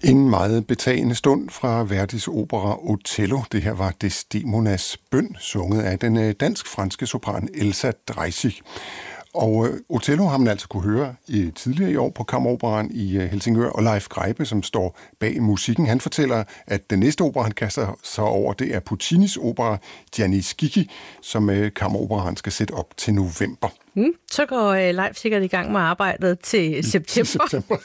En meget betagende stund fra Verdis opera Otello. Det her var Desdemonas bøn, sunget af den dansk-franske sopran Elsa Dreisig. Og Otello har man altså kunne høre tidligere i år på Kammeroperaen i Helsingør, og Leif Greibe, som står bag musikken, han fortæller, at den næste opera, han kaster sig over, det er Puccinis opera Gianni Schicchi, som Kammeroperaen skal sætte op til november. Så går Leif sikkert i gang med arbejdet til september.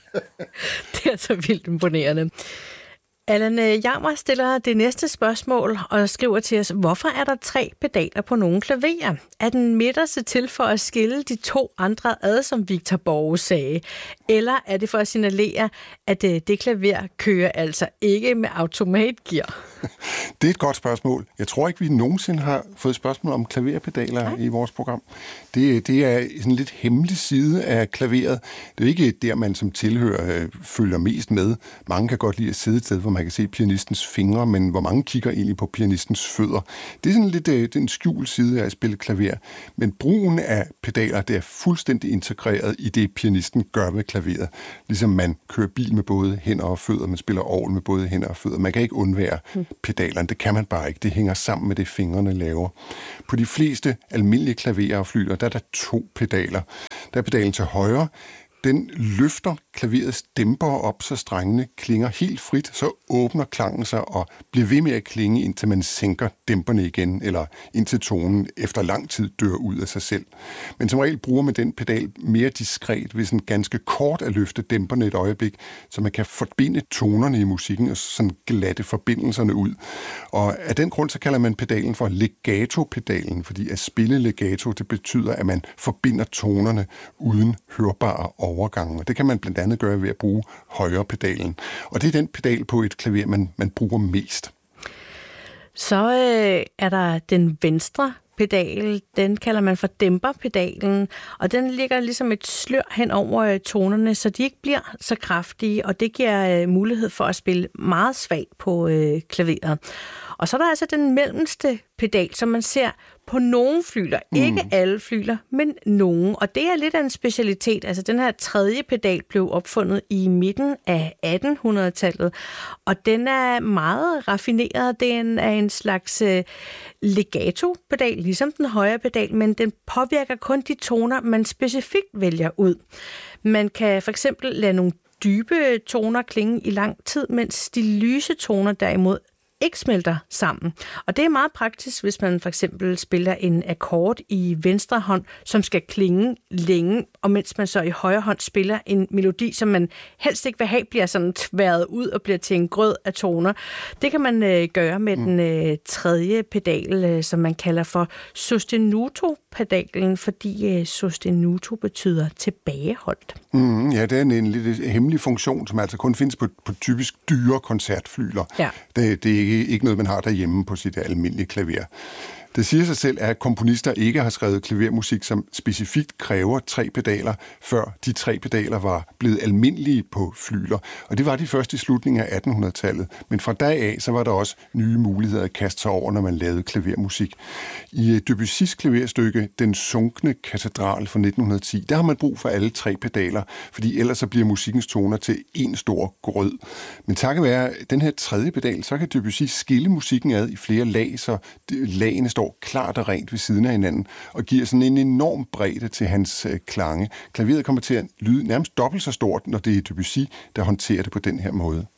Det er så vildt imponerende. Allan Jammer stiller det næste spørgsmål og skriver til os, hvorfor er der 3 pedaler på nogle klaverer? Er den midterste til for at skille de 2 andre ad, som Victor Borge sagde? Eller er det for at signalere, at det klaver kører altså ikke med automatgear? Det er et godt spørgsmål. Jeg tror ikke, vi nogensinde har fået spørgsmål om klaverpedaler i vores program. Det er sådan en lidt hemmelig side af klaveret. Det er ikke der, man som tilhører følger mest med. Mange kan godt lide at sidde et sted, hvor man kan se pianistens fingre, men hvor mange kigger egentlig på pianistens fødder. Det er sådan lidt en skjult side af at spille klaver. Men brugen af pedaler, det er fuldstændig integreret i det, pianisten gør med klaveret. Ligesom man kører bil med både hænder og fødder, man spiller orgel med både hænder og fødder. Man kan ikke undvære pedalerne. Det kan man bare ikke. Det hænger sammen med det, fingrene laver. På de fleste almindelige klaverer og fløjter, der er der 2 pedaler. Der er pedalen til højre. Den løfter klaverets dæmper op, så strengene klinger helt frit, så åbner klangen sig og bliver ved med at klinge, indtil man sænker dæmperne igen, eller indtil tonen efter lang tid dør ud af sig selv. Men som regel bruger man den pedal mere diskret, ved sådan ganske kort at løfte dæmperne et øjeblik, så man kan forbinde tonerne i musikken og sådan glatte forbindelserne ud. Og af den grund, så kalder man pedalen for legato-pedalen, fordi at spille legato, det betyder, at man forbinder tonerne uden hørbare overgange. Og det kan man blandt andet gøre ved at bruge højre pedalen. Og det er den pedal på et klaver, man bruger mest. Så er der den venstre pedal, den kalder man for dæmperpedalen, og den ligger ligesom et slør hen over tonerne, så de ikke bliver så kraftige, og det giver mulighed for at spille meget svagt på klaveret. Og så er der altså den mellemste pedal, som man ser på nogle flygler. Ikke alle flygler, men nogle. Og det er lidt af en specialitet. Altså den her 3. pedal blev opfundet i midten af 1800-tallet, og den er meget raffineret. Den er en slags legato-pedal, ligesom den højre pedal, men den påvirker kun de toner, man specifikt vælger ud. Man kan for eksempel lade nogle dybe toner klinge i lang tid, mens de lyse toner derimod ikke smelter sammen. Og det er meget praktisk, hvis man for eksempel spiller en akkord i venstre hånd, som skal klinge længe, og mens man så i højre hånd spiller en melodi, som man helst ikke vil have, bliver sådan tværet ud og bliver til en grød af toner. Det kan man gøre med den 3. pedal, som man kalder for sostenuto-pedalen, fordi sostenuto betyder tilbageholdt. Ja, det er en lidt hemmelig funktion, som altså kun findes på typisk dyre koncertflyler. Ja. Det er ikke noget, man har derhjemme på sit almindelige klaver. Det siger sig selv, at komponister ikke har skrevet klavermusik, som specifikt kræver 3 pedaler, før de 3 pedaler var blevet almindelige på flygler. Og det var de først i slutningen af 1800-tallet. Men fra dag af, så var der også nye muligheder at kaste sig over, når man lavede klavermusik. I Debussys klaverstykke, Den sunkne katedral fra 1910, der har man brug for alle 3 pedaler, fordi ellers så bliver musikkens toner til en stor grød. Men takket være den her 3. pedal, så kan Debussy skille musikken ad i flere lag, så lagene står klart og rent ved siden af hinanden, og giver sådan en enorm bredde til hans klange. Klaveret kommer til at lyde nærmest dobbelt så stort, når det er Debussy, der håndterer det på den her måde.